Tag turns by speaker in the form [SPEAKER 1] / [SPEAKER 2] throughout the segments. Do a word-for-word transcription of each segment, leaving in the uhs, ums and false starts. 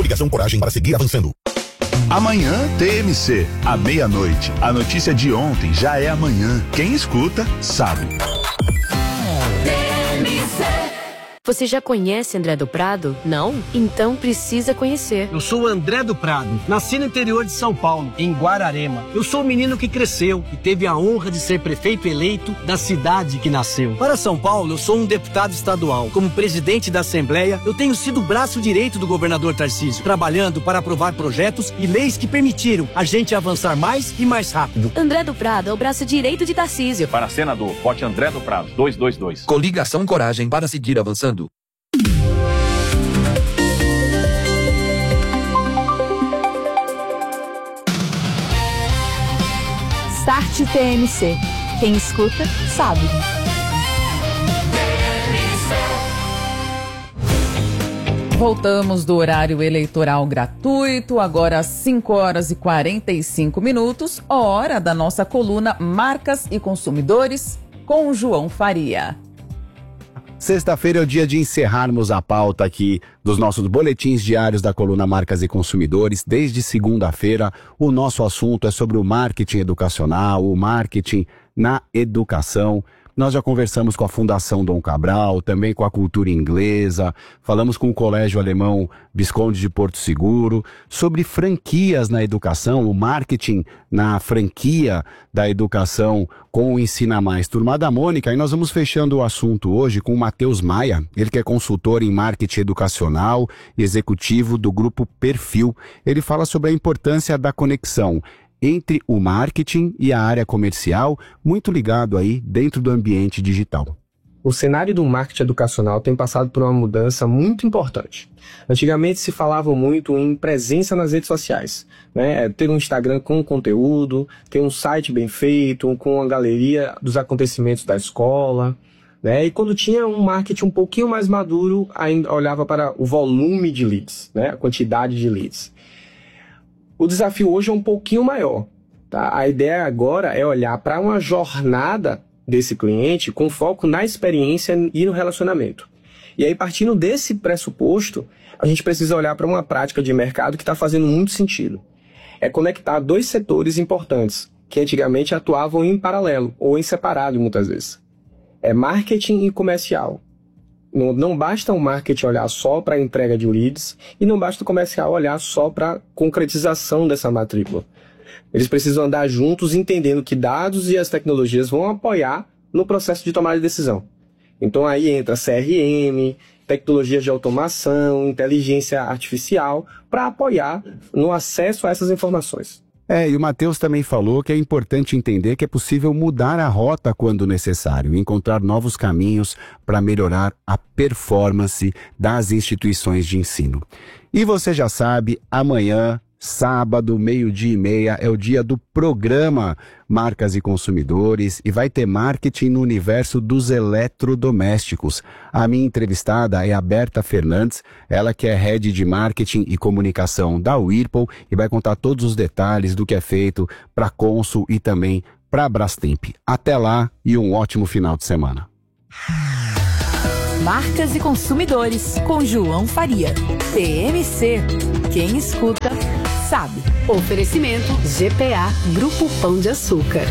[SPEAKER 1] Coligação Coragem para seguir avançando.
[SPEAKER 2] Amanhã, T M C, à meia-noite. A notícia de ontem já é amanhã. Quem escuta, sabe.
[SPEAKER 3] Você já conhece André do Prado? Não? Então precisa conhecer.
[SPEAKER 4] Eu sou o André do Prado, nasci no interior de São Paulo, em Guararema. Eu sou o menino que cresceu e teve a honra de ser prefeito eleito da cidade que nasceu. Para São Paulo, eu sou um deputado estadual. Como presidente da Assembleia, eu tenho sido o braço direito do governador Tarcísio, trabalhando para aprovar projetos e leis que permitiram a gente avançar mais e mais rápido.
[SPEAKER 3] André do Prado é o braço direito de Tarcísio.
[SPEAKER 5] Para senador, vote André do Prado, dois dois dois.
[SPEAKER 6] Coligação Coragem para seguir avançando.
[SPEAKER 7] Start T M C. Quem escuta, sabe. Voltamos do horário eleitoral gratuito, agora às cinco horas e quarenta e cinco minutos, hora da nossa coluna Marcas e Consumidores, com o João Faria.
[SPEAKER 8] Sexta-feira é o dia de encerrarmos a pauta aqui dos nossos boletins diários da coluna Marcas e Consumidores. Desde segunda-feira, o nosso assunto é sobre o marketing educacional, o marketing na educação. Nós já conversamos com a Fundação Dom Cabral, também com a Cultura Inglesa, falamos com o Colégio Alemão Visconde de Porto Seguro, sobre franquias na educação, o marketing na franquia da educação com o Ensina Mais Turma da Mônica. E nós vamos fechando o assunto hoje com o Matheus Maia, ele que é consultor em marketing educacional e executivo do Grupo Perfil. Ele fala sobre a importância da conexão entre o marketing e a área comercial, muito ligado aí dentro do ambiente digital.
[SPEAKER 9] O cenário do marketing educacional tem passado por uma mudança muito importante. Antigamente se falava muito em presença nas redes sociais, né? Ter um Instagram com conteúdo, ter um site bem feito, com a galeria dos acontecimentos da escola, né? E quando tinha um marketing um pouquinho mais maduro, ainda olhava para o volume de leads, né? A quantidade de leads. O desafio hoje é um pouquinho maior, tá? A ideia agora é olhar para uma jornada desse cliente com foco na experiência e no relacionamento. E aí, partindo desse pressuposto, a gente precisa olhar para uma prática de mercado que está fazendo muito sentido. É conectar dois setores importantes, que antigamente atuavam em paralelo ou em separado muitas vezes. É marketing e comercial. Não, não basta o marketing olhar só para a entrega de leads e não basta o comercial olhar só para a concretização dessa matrícula. Eles precisam andar juntos entendendo que dados e as tecnologias vão apoiar no processo de tomada de decisão. Então aí entra C R M, tecnologias de automação, inteligência artificial para apoiar no acesso a essas informações.
[SPEAKER 8] É, e o Matheus também falou que é importante entender que é possível mudar a rota quando necessário, encontrar novos caminhos para melhorar a performance das instituições de ensino. E você já sabe, amanhã, sábado, meio-dia e meia, é o dia do programa Marcas e Consumidores e vai ter marketing no universo dos eletrodomésticos. A minha entrevistada é a Berta Fernandes, ela que é Head de Marketing e Comunicação da Whirlpool e vai contar todos os detalhes do que é feito para a Consul e também para a Brastemp. Até lá e um ótimo final de semana.
[SPEAKER 7] Marcas e Consumidores, com João Faria. T M C. Quem escuta, sabe.
[SPEAKER 3] Oferecimento G P A, Grupo Pão de Açúcar.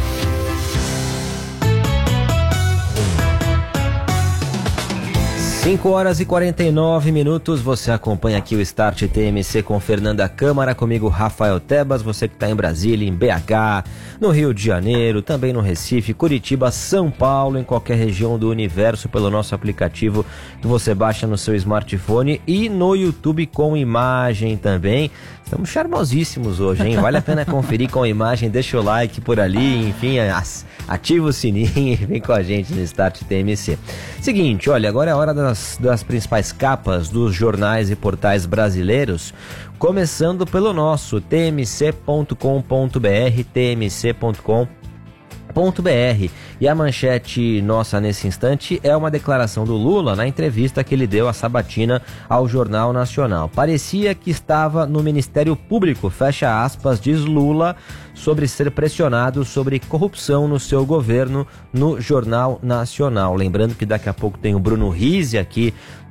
[SPEAKER 10] cinco horas e quarenta e nove minutos, você acompanha aqui o Start T M C com Fernanda Câmara, comigo Rafael Tebas, você que está em Brasília, em B H, no Rio de Janeiro, também no Recife, Curitiba, São Paulo, em qualquer região do universo, pelo nosso aplicativo que você baixa no seu smartphone e no YouTube com imagem também. Estamos charmosíssimos hoje, hein? Vale a pena conferir com imagem, deixa o like por ali, enfim, ativa o sininho e vem com a gente no Start T M C. Seguinte, olha, agora é a hora das, das principais capas dos jornais e portais brasileiros, começando pelo nosso t m c ponto com ponto b r, t m c ponto com ponto b r. E a manchete nossa nesse instante é uma declaração do Lula na entrevista que ele deu à sabatina ao Jornal Nacional. Parecia que estava no Ministério Público, fecha aspas, diz Lula, sobre ser pressionado sobre corrupção no seu governo no Jornal Nacional. Lembrando que daqui a pouco tem o Bruno Rizzi aqui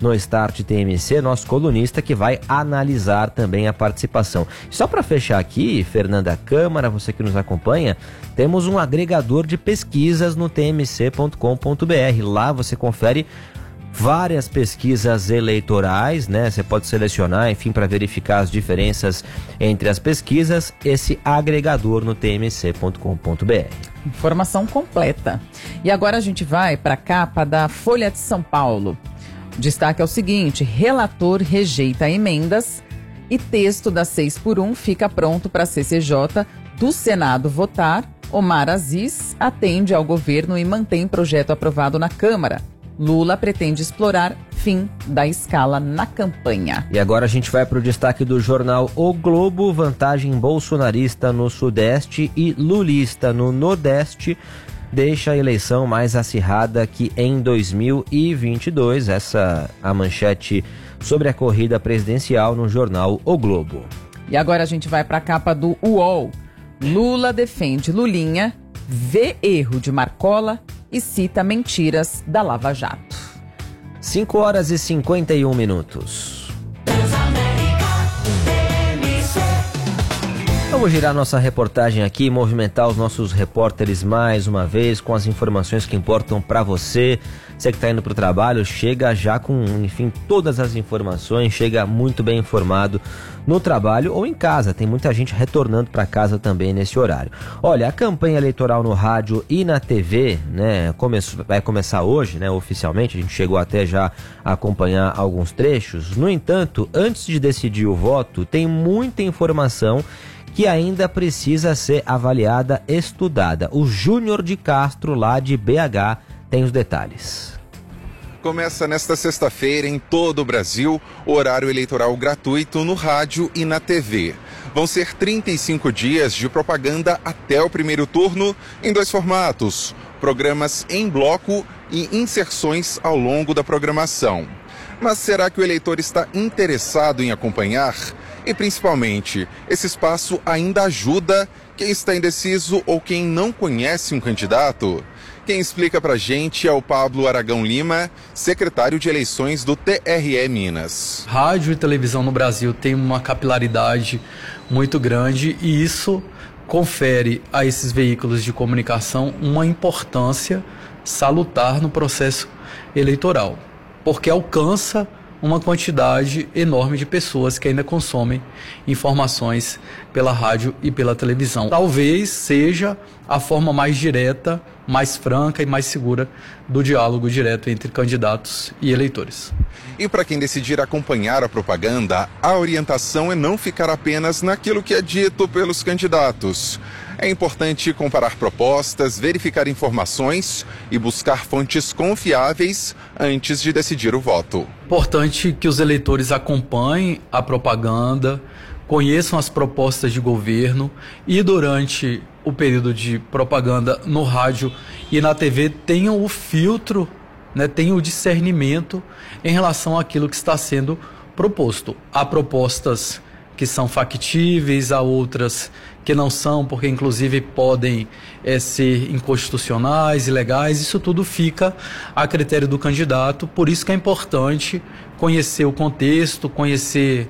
[SPEAKER 10] no Start T M C, nosso colunista que vai analisar também a participação. Só para fechar aqui, Fernanda Câmara, você que nos acompanha, temos um agregador de pesquisas no t m c ponto com ponto b r. Lá você confere várias pesquisas eleitorais, né? Você pode selecionar, enfim, para verificar as diferenças entre as pesquisas, esse agregador no t m c ponto com ponto b r.
[SPEAKER 7] Informação completa. E agora a gente vai para a capa da Folha de São Paulo. O destaque é o seguinte: relator rejeita emendas e texto da seis por um fica pronto para a C C J do Senado votar. Omar Aziz atende ao governo e mantém projeto aprovado na Câmara. Lula pretende explorar fim da escala na campanha.
[SPEAKER 10] E agora a gente vai para o destaque do jornal O Globo: vantagem bolsonarista no Sudeste e lulista no Nordeste deixa a eleição mais acirrada que em dois mil e vinte e dois. Essa é a manchete sobre a corrida presidencial no jornal O Globo.
[SPEAKER 7] E agora a gente vai para a capa do U O L. Lula defende Lulinha, vê erro de Marcola e cita mentiras da Lava Jato.
[SPEAKER 10] cinco horas e cinquenta e um minutos. Vamos girar nossa reportagem aqui, movimentar os nossos repórteres mais uma vez com as informações que importam para você. Você que está indo para o trabalho, chega já com, enfim, todas as informações, chega muito bem informado no trabalho ou em casa. Tem muita gente retornando para casa também nesse horário. Olha, a campanha eleitoral no rádio e na T V, né, começou, vai começar hoje, né, oficialmente. A gente chegou até já a acompanhar alguns trechos. No entanto, antes de decidir o voto, tem muita informação que ainda precisa ser avaliada, estudada. O Júnior de Castro, lá de B H, tem os detalhes.
[SPEAKER 1] Começa nesta sexta-feira em todo o Brasil o horário eleitoral gratuito no rádio e na T V. Vão ser trinta e cinco dias de propaganda até o primeiro turno em dois formatos: programas em bloco e inserções ao longo da programação. Mas será que o eleitor está interessado em acompanhar? E principalmente, esse espaço ainda ajuda quem está indeciso ou quem não conhece um candidato? Quem explica pra gente é o Pablo Aragão Lima, secretário de eleições do T R E Minas.
[SPEAKER 11] Rádio e televisão no Brasil tem uma capilaridade muito grande e isso confere a esses veículos de comunicação uma importância salutar no processo eleitoral, porque alcança uma quantidade enorme de pessoas que ainda consomem informações pela rádio e pela televisão. Talvez seja a forma mais direta, mais franca e mais segura do diálogo direto entre candidatos e eleitores.
[SPEAKER 1] E para quem decidir acompanhar a propaganda, a orientação é não ficar apenas naquilo que é dito pelos candidatos. É importante comparar propostas, verificar informações e buscar fontes confiáveis antes de decidir o voto.
[SPEAKER 11] Importante que os eleitores acompanhem a propaganda, conheçam as propostas de governo e durante o período de propaganda no rádio e na T V tenham o filtro, né, tenham o discernimento em relação àquilo que está sendo proposto. Há propostas que são factíveis, há outras que não são, porque inclusive podem é, ser inconstitucionais, ilegais. Isso tudo fica a critério do candidato, por isso que é importante conhecer o contexto, conhecer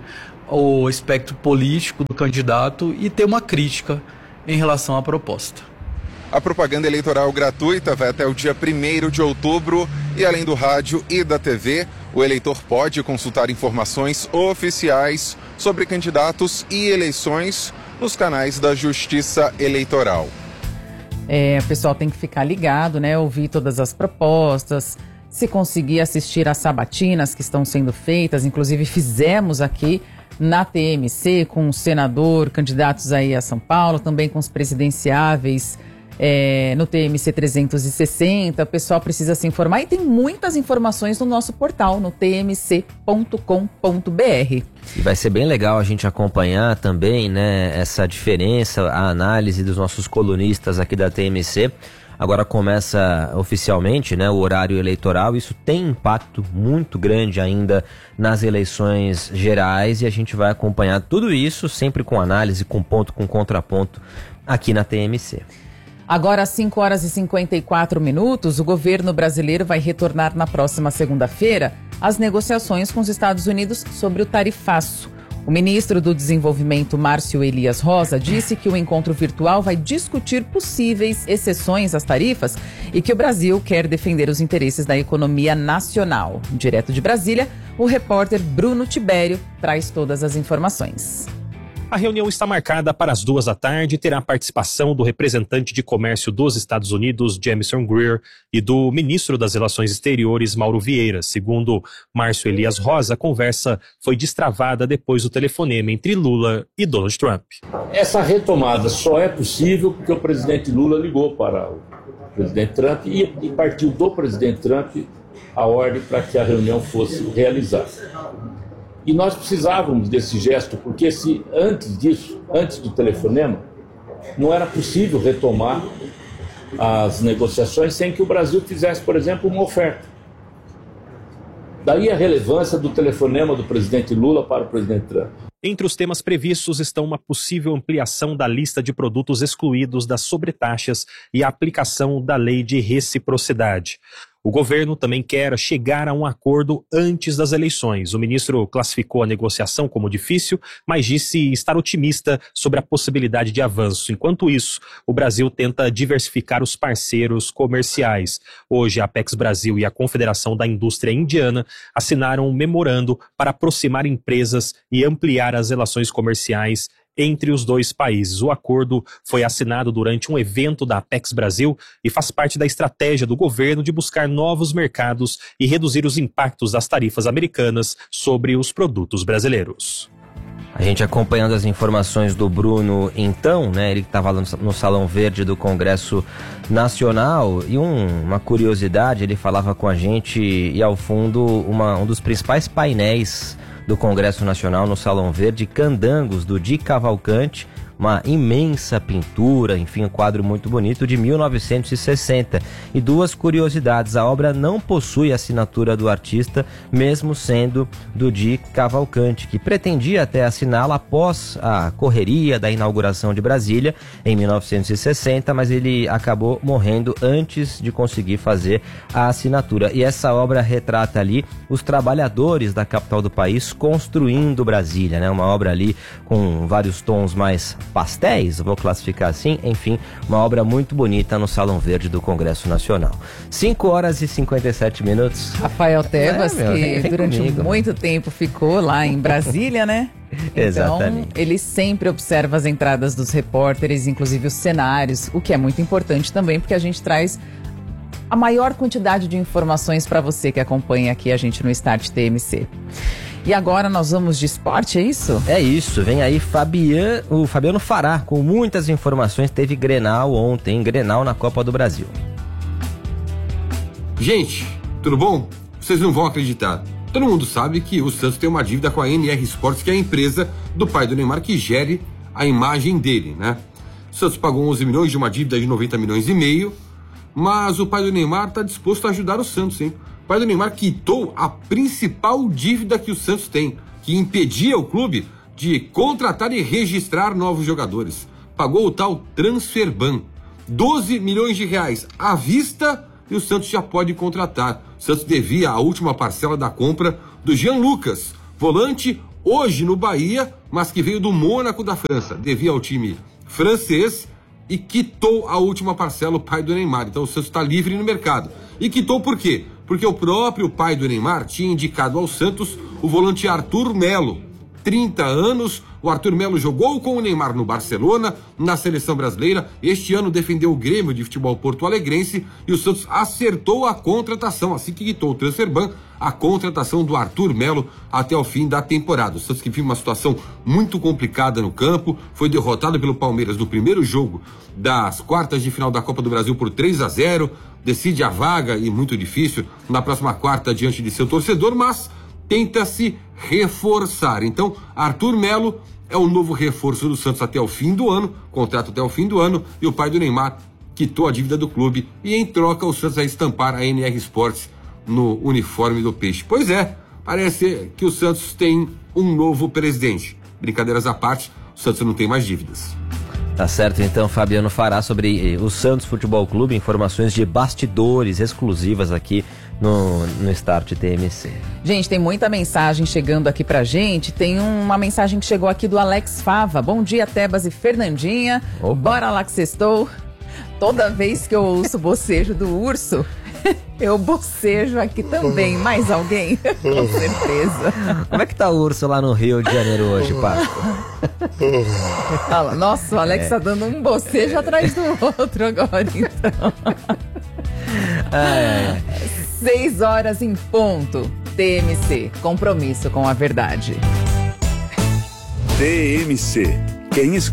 [SPEAKER 11] o espectro político do candidato e ter uma crítica em relação à proposta.
[SPEAKER 1] A propaganda eleitoral gratuita vai até o dia primeiro de outubro e, além do rádio e da T V, o eleitor pode consultar informações oficiais sobre candidatos e eleições nos canais da Justiça Eleitoral.
[SPEAKER 7] É, o pessoal tem que ficar ligado, né? Ouvir todas as propostas, se conseguir assistir às sabatinas que estão sendo feitas, inclusive fizemos aqui na T M C com o senador, candidatos aí a São Paulo, também com os presidenciáveis é, no T M C trezentos e sessenta. O pessoal precisa se informar e tem muitas informações no nosso portal, no t m c ponto com ponto b r.
[SPEAKER 10] E vai ser bem legal a gente acompanhar também, né, essa diferença, a análise dos nossos colunistas aqui da T M C. Agora começa oficialmente, né, o horário eleitoral. Isso tem impacto muito grande ainda nas eleições gerais e a gente vai acompanhar tudo isso sempre com análise, com ponto, com contraponto aqui na T M C.
[SPEAKER 7] Agora às cinco horas e cinquenta e quatro minutos, o governo brasileiro vai retornar na próxima segunda-feira as negociações com os Estados Unidos sobre o tarifaço. O ministro do Desenvolvimento, Márcio Elias Rosa, disse que o encontro virtual vai discutir possíveis exceções às tarifas e que o Brasil quer defender os interesses da economia nacional. Direto de Brasília, o repórter Bruno Tibério traz todas as informações.
[SPEAKER 12] A reunião está marcada para as duas da tarde e terá a participação do representante de comércio dos Estados Unidos, Jamieson Greer, e do ministro das Relações Exteriores, Mauro Vieira. Segundo Márcio Elias Rosa, a conversa foi destravada depois do telefonema entre Lula e Donald Trump.
[SPEAKER 13] Essa retomada só é possível porque o presidente Lula ligou para o presidente Trump e, e partiu do presidente Trump a ordem para que a reunião fosse realizada. E nós precisávamos desse gesto, porque se antes disso, antes do telefonema, não era possível retomar as negociações sem que o Brasil fizesse, por exemplo, uma oferta. Daí a relevância do telefonema do presidente Lula para o presidente Trump.
[SPEAKER 12] Entre os temas previstos estão uma possível ampliação da lista de produtos excluídos das sobretaxas e a aplicação da lei de reciprocidade. O governo também quer chegar a um acordo antes das eleições. O ministro classificou a negociação como difícil, mas disse estar otimista sobre a possibilidade de avanço. Enquanto isso, o Brasil tenta diversificar os parceiros comerciais. Hoje, a Apex Brasil e a Confederação da Indústria Indiana assinaram um memorando para aproximar empresas e ampliar as relações comerciais entre os dois países. O acordo foi assinado durante um evento da Apex Brasil e faz parte da estratégia do governo de buscar novos mercados e reduzir os impactos das tarifas americanas sobre os produtos brasileiros.
[SPEAKER 10] A gente acompanhando as informações do Bruno, então, né, ele estava no Salão Verde do Congresso Nacional, e um, uma curiosidade, ele falava com a gente, e ao fundo uma, um dos principais painéis do Congresso Nacional no Salão Verde, Candangos, do Di Cavalcante, uma imensa pintura, enfim, um quadro muito bonito de mil novecentos e sessenta. E duas curiosidades: a obra não possui assinatura do artista, mesmo sendo do Di Cavalcante, que pretendia até assiná-la após a correria da inauguração de Brasília em mil novecentos e sessenta, mas ele acabou morrendo antes de conseguir fazer a assinatura. E essa obra retrata ali os trabalhadores da capital do país construindo Brasília, né? Uma obra ali com vários tons mais pastéis, vou classificar assim, enfim, uma obra muito bonita no Salão Verde do Congresso Nacional. cinco horas e cinquenta e sete minutos.
[SPEAKER 7] Rafael Tebas, é, meu, que vem, vem durante comigo. muito tempo ficou lá em Brasília, né? Então, exatamente. Ele sempre observa as entradas dos repórteres, inclusive os cenários, o que é muito importante também, porque a gente traz a maior quantidade de informações para você que acompanha aqui a gente no Start T M C. E agora nós vamos de esporte, é isso?
[SPEAKER 10] É isso, vem aí Fabian, o Fabiano Fará com muitas informações. Teve Grenal ontem, Grenal na Copa do Brasil.
[SPEAKER 14] Gente, tudo bom? Vocês não vão acreditar. Todo mundo sabe que o Santos tem uma dívida com a N R Sports, que é a empresa do pai do Neymar que gere a imagem dele, né? O Santos pagou onze milhões de uma dívida de noventa milhões e meio, mas o pai do Neymar está disposto a ajudar o Santos, hein? O pai do Neymar quitou a principal dívida que o Santos tem, que impedia o clube de contratar e registrar novos jogadores. Pagou o tal Transferban, doze milhões de reais à vista, e o Santos já pode contratar. O Santos devia a última parcela da compra do Jean Lucas, volante hoje no Bahia, mas que veio do Mônaco da França. Devia ao time francês e quitou a última parcela, o pai do Neymar. Então o Santos está livre no mercado. E quitou por quê? Porque o próprio pai do Neymar tinha indicado ao Santos o volante Arthur Melo. trinta anos, o Arthur Melo jogou com o Neymar no Barcelona, na seleção brasileira. Este ano defendeu o Grêmio de futebol porto-alegrense e o Santos acertou a contratação, assim que quitou o Transferban, a contratação do Arthur Melo até o fim da temporada. O Santos, que vive uma situação muito complicada no campo, foi derrotado pelo Palmeiras no primeiro jogo das quartas de final da Copa do Brasil por três a zero, decide a vaga, e muito difícil, na próxima quarta diante de seu torcedor, mas tenta se reforçar. Então, Arthur Melo é o novo reforço do Santos até o fim do ano, contrato até o fim do ano, e o pai do Neymar quitou a dívida do clube e, em troca, o Santos vai estampar a N R Sports no uniforme do Peixe. Pois é, parece que o Santos tem um novo presidente. Brincadeiras à parte, o Santos não tem mais dívidas.
[SPEAKER 10] Tá certo, então, Fabiano Fará sobre o Santos Futebol Clube, informações de bastidores exclusivas aqui no, no Start T M C.
[SPEAKER 7] Gente, tem muita mensagem chegando aqui pra gente. Tem uma mensagem que chegou aqui do Alex Fava. Bom dia, Tebas e Fernandinha. Opa. Bora lá que sextou. Toda vez que eu ouço o bocejo do urso, eu bocejo aqui também. Mais alguém? Com certeza.
[SPEAKER 10] Como é que tá o urso lá no Rio de Janeiro hoje, Páscoa?
[SPEAKER 7] Fala, nossa, o Alex é. tá dando um bocejo atrás do outro agora, então.
[SPEAKER 10] Ai, ai.
[SPEAKER 7] Seis horas em ponto. T M C, compromisso com a verdade.
[SPEAKER 2] T M C, quem escuta